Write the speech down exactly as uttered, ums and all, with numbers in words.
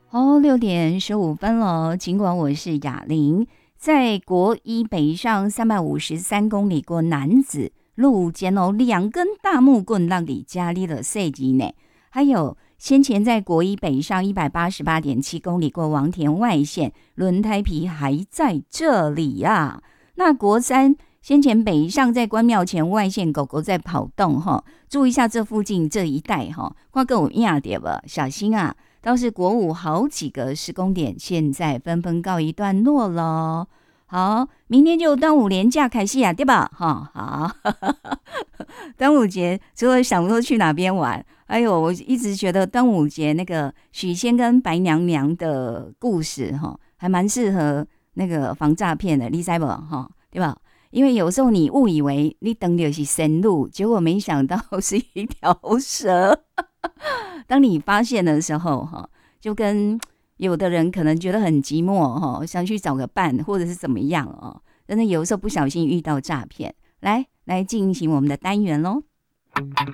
哦，六点十五分了。尽管我是哑铃，在国一北上三百五十三公里过男子路肩哦，两根大木棍让你家里的设计呢。还有先前在国一北上一百八十八点七公里过王田外线，轮胎皮还在这里啊。那国三先前北上在关庙前外线，狗狗在跑动哈，注意一下这附近这一带哈，快跟我压点吧，小心啊！倒是国五好几个施工点，现在纷纷告一段落了。好，明天就端午连假开始啊，对吧？哈，好，端午节除了想说去哪边玩，哎呦，我一直觉得端午节那个许仙跟白娘娘的故事哈，还蛮适合那个防诈骗的，你知不哈？对吧？因为有时候你误以为你等的是神鹿，结果没想到是一条蛇。当你发现的时候，就跟有的人可能觉得很寂寞，想去找个伴，或者是怎么样哦。真的有时候不小心遇到诈骗，来来进行我们的单元咯。